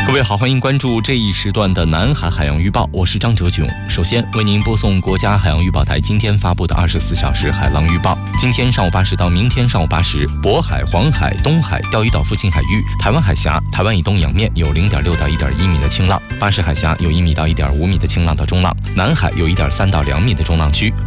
各位好，欢迎关注这一时段的南海海洋预报，我是张哲炯。首先为您播送国家海洋预报台今天发布的24小时海浪预报。今天上午8时到明天上午8时，渤海、黄海、东海、钓鱼岛附近海域、台湾海峡、台湾以东洋面有0.6到1.1米的清浪，巴士海峡有1米到1.5米的清浪到中浪，南海有1.3到2米的中浪区，